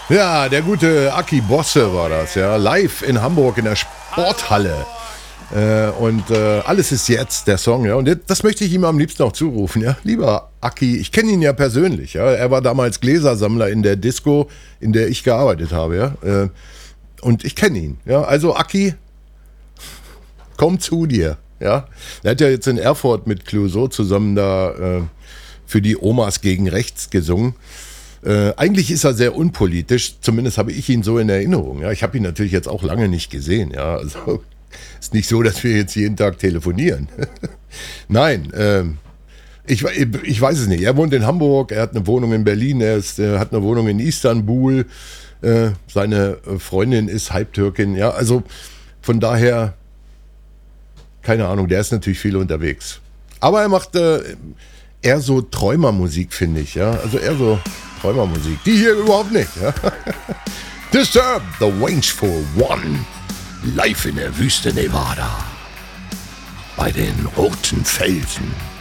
Ja, der gute Aki Bosse war das, ja. Live in Hamburg in der Sporthalle. Alles ist jetzt, der Song, ja. Und das möchte ich ihm am liebsten auch zurufen, ja. Lieber Aki, ich kenne ihn ja persönlich, ja. Er war damals Gläsersammler in der Disco, in der ich gearbeitet habe, ja. Und ich kenne ihn, ja. Also Aki, komm zu dir, ja. Er hat ja jetzt in Erfurt mit Clouseau zusammen da für die Omas gegen rechts gesungen. Eigentlich ist er sehr unpolitisch, zumindest habe ich ihn so in Erinnerung. Ja, ich habe ihn natürlich jetzt auch lange nicht gesehen. Ja, also ist nicht so, dass wir jetzt jeden Tag telefonieren. Nein, ich weiß es nicht. Er wohnt in Hamburg, er hat eine Wohnung in Berlin, er hat eine Wohnung in Istanbul. Seine Freundin ist Halbtürkin. Ja, also von daher, keine Ahnung, der ist natürlich viel unterwegs. Aber er macht eher so Träumermusik, finde ich. Ja, also eher so Träumermusik. Die hier überhaupt nicht. Ja? Disturbed, The Vengeful One. Live in der Wüste Nevada. Bei den roten Felsen.